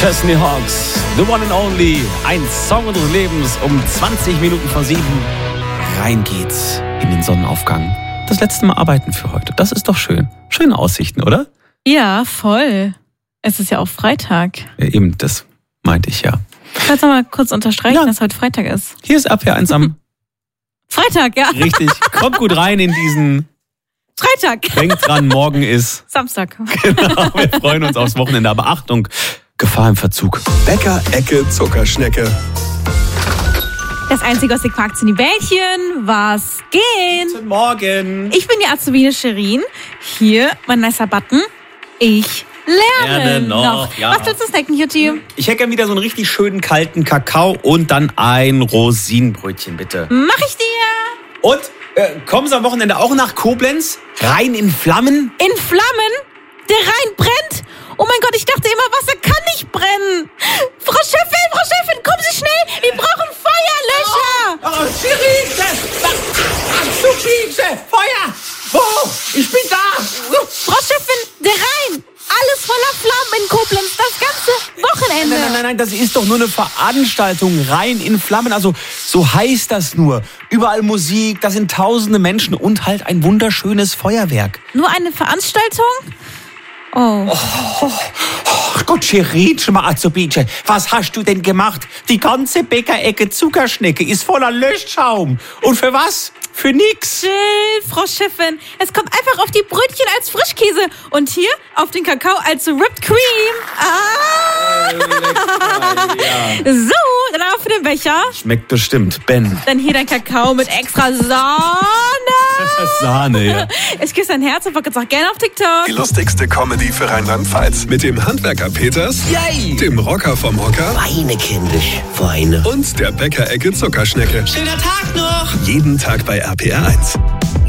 Chesney Hawks, The One and Only, ein Song unseres Lebens, um 7:20. Rein geht's in den Sonnenaufgang. Das letzte Mal arbeiten für heute. Das ist doch schön. Schöne Aussichten, oder? Ja, voll. Es ist ja auch Freitag. Ja, eben, das meinte ich ja. Kannst du mal kurz unterstreichen, dass heute Freitag ist? Hier ist RPR 1 am Freitag, ja. Richtig. Kommt gut rein in diesen Freitag. Denkt dran, morgen ist Samstag. Genau, wir freuen uns aufs Wochenende. Aber Achtung, Gefahr im Verzug. Bäcker, Ecke, Zuckerschnecke. Das Einzige, was ich mag, sind die Bällchen. Was geht? Guten Morgen. Ich bin die Azubine Shirin. Hier mein nicer Button. Ich lerne noch. Ja. Was willst du snacken, Jutti? Ich hätte gerne wieder so einen richtig schönen kalten Kakao und dann ein Rosinenbrötchen, bitte. Mach ich dir. Und kommen Sie am Wochenende auch nach Koblenz? Rein in Flammen? In Flammen? Der Rhein brennt? Oh mein Gott, ich dachte immer, Wasser kann nicht brennen. Frau Chefin, kommen Sie schnell. Wir brauchen Feuerlöscher. Oh, Shirin, Feuer! Wo? Ich bin da! Frau Chefin, der Rhein. Alles voller Flammen in Koblenz, das ganze Wochenende. Nein, das ist doch nur eine Veranstaltung, rein in Flammen. Also so heißt das nur. Überall Musik, da sind tausende Menschen und halt ein wunderschönes Feuerwerk. Nur eine Veranstaltung? Oh. Gut, Shirin, Azubine, was hast du denn gemacht? Die ganze Bäckerecke Zuckerschnecke ist voller Löschschaum. Und für was? Für nix. Chill, Frau Chefin. Es kommt einfach auf die Brötchen als Frischkäse und hier auf den Kakao als Whipped Cream. So, dann auf den Becher. Schmeckt bestimmt, Ben. Dann hier dein Kakao mit extra Sahne. Sahne, ja. Ich küsse dein Herz und folge jetzt auch gerne auf TikTok. Die lustigste Comedy für Rheinland-Pfalz. Mit dem Handwerker Peters, Yay! dem Rocker vom Hocker Weine, kindisch, Weine. und der Bäckerecke Zuckerschnecke. Schöner Tag noch! Jeden Tag bei RPR 1.